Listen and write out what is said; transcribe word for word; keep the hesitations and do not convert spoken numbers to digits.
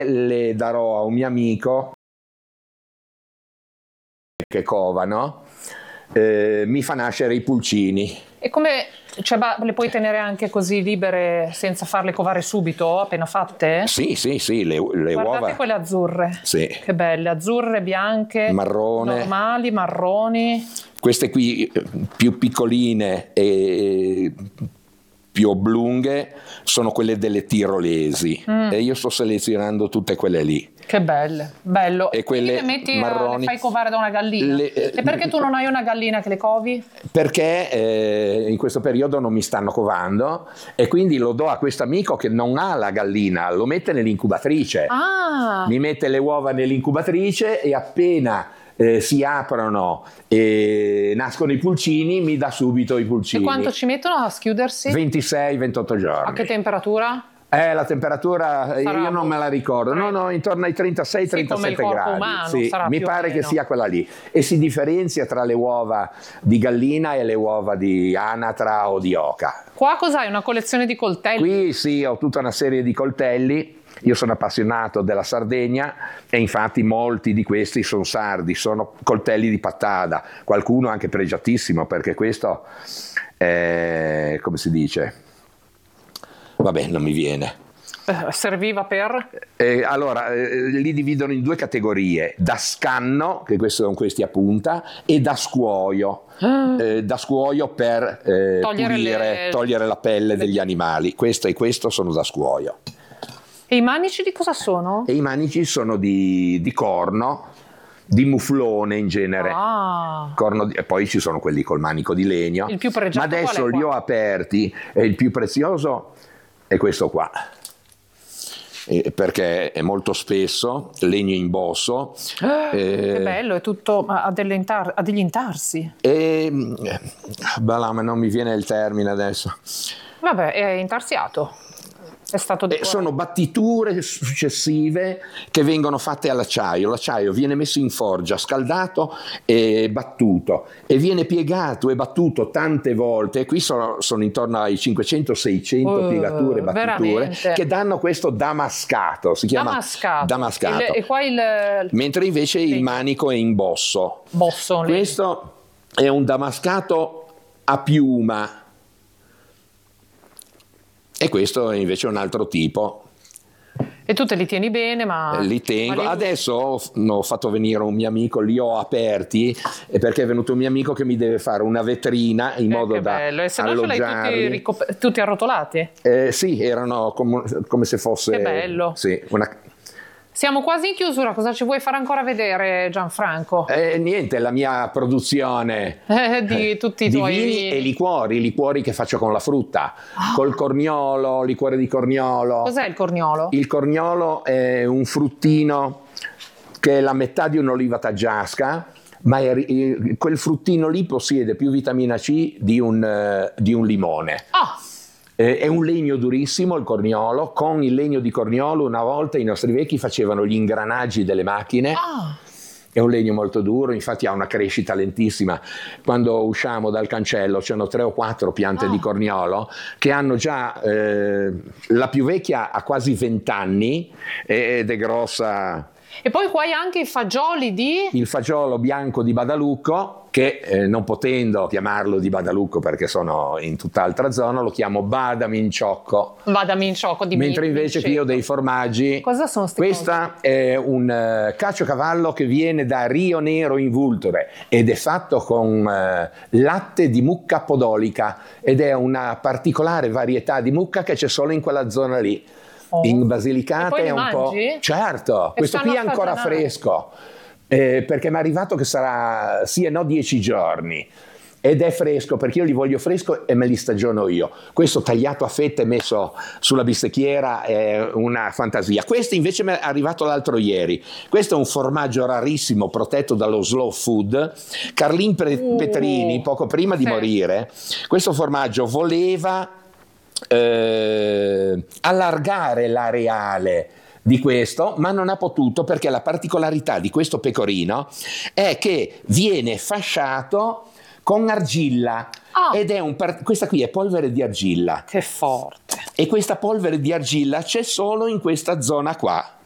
le darò a un mio amico che covano, eh, mi fa nascere i pulcini. E come, cioè, le puoi tenere anche così libere senza farle covare subito, appena fatte? Sì, sì, sì, le, le Guardate uova. Guardate quelle azzurre. Sì. Che belle, azzurre, bianche, marrone, normali, marroni. Queste qui più piccoline e più oblunghe sono quelle delle tirolesi, mm. e io sto selezionando tutte quelle lì. Che belle, bello. E quelle le metti marroni, a, le fai covare da una gallina. Le, e perché tu non hai una gallina che le covi? Perché eh, in questo periodo non mi stanno covando e quindi lo do a questo amico che non ha la gallina, lo mette nell'incubatrice. Ah. Mi mette le uova nell'incubatrice e appena eh, si aprono e nascono i pulcini mi dà subito i pulcini. E quanto ci mettono a schiudersi? ventisei ventotto giorni. A che temperatura? Eh, la temperatura sarà io non me la ricordo, no, no, intorno ai trentasei trentasette sì, gradi. Umano, sì, sarà mi più pare o che sia quella lì. E si differenzia tra le uova di gallina e le uova di anatra o di oca. Qua cos'hai? Una collezione di coltelli? Qui sì, ho tutta una serie di coltelli. Io sono appassionato della Sardegna e infatti molti di questi sono sardi, sono coltelli di pattada, qualcuno anche pregiatissimo perché questo è, come si dice, vabbè non mi viene. Eh, serviva per? Eh, allora, eh, li dividono in due categorie, da scanno, che questi sono questi a punta, e da scuoio, ah. eh, da scuoio per eh, togliere, pulire, le... togliere la pelle degli animali, questo e questo sono da scuoio. E i manici di cosa sono? E i manici sono di, di corno, di muflone in genere, ah. corno di, e poi ci sono quelli col manico di legno, il più pregiato ma adesso li ho aperti e il più prezioso è questo qua, eh, perché è molto spesso, legno in bosso. Ah, eh, che bello, è tutto a, delle intar, a degli intarsi. E, bah, ma non mi viene il termine adesso. Vabbè, è intarsiato. È stato eh, sono battiture successive che vengono fatte all'acciaio. L'acciaio viene messo in forgia, scaldato e battuto e viene piegato e battuto tante volte. Qui sono, sono intorno ai cinquecento seicento uh, piegature e battiture veramente. Che danno questo damascato, si chiama damascato, damascato. Il, e qua il... mentre invece sì. il manico è in bosso, bosso questo lì. È un damascato a piuma. E questo è invece un altro tipo. E tu te li tieni bene, ma... Li tengo. Ma li... Adesso ho, ho fatto venire un mio amico, li ho aperti, perché è venuto un mio amico che mi deve fare una vetrina in eh, modo che da bello. E se no ce l'hai tutti, ricop- tutti arrotolati? Eh, sì, erano com- come se fosse... Che bello. Sì, una... Siamo quasi in chiusura, cosa ci vuoi fare ancora vedere, Gianfranco? Eh, niente, la mia produzione eh, di tutti i di tuoi vini e liquori, liquori che faccio con la frutta, oh. col corniolo, liquore di corniolo. Cos'è il corniolo? Il corniolo è un fruttino che è la metà di un'oliva taggiasca, ma è, quel fruttino lì possiede più vitamina C di un, di un limone. Ah. È un legno durissimo il corniolo, con il legno di corniolo una volta i nostri vecchi facevano gli ingranaggi delle macchine, ah. È un legno molto duro, infatti ha una crescita lentissima. Quando usciamo dal cancello c'erano tre o quattro piante ah. di corniolo che hanno già, eh, la più vecchia ha quasi vent'anni ed è grossa. E poi qua hai anche i fagioli di... Il fagiolo bianco di Badalucco, che eh, non potendo chiamarlo di Badalucco perché sono in tutt'altra zona, lo chiamo Badaminciocco. Badaminciocco di Mentre invece qui ho dei formaggi. Cosa sono sti Questa cose? È un uh, caciocavallo che viene da Rio Nero in Vulture ed è fatto con uh, latte di mucca podolica ed è una particolare varietà di mucca che c'è solo in quella zona lì. Oh. In Basilicata è un mangi? po'... Certo, e questo qui è ancora fresco, eh, perché mi è arrivato che sarà sì e no dieci giorni, ed è fresco perché io li voglio fresco e me li stagiono io. Questo tagliato a fette e messo sulla bistecchiera è una fantasia. Questo invece mi è arrivato l'altro ieri. Questo è un formaggio rarissimo protetto dallo slow food. Carlin Petrini, uh, poco prima di sì. morire, questo formaggio voleva Eh, allargare l'areale di questo, ma non ha potuto perché la particolarità di questo pecorino è che viene fasciato con argilla oh. ed è un par- questa qui è polvere di argilla. Che forte! E questa polvere di argilla c'è solo in questa zona qua.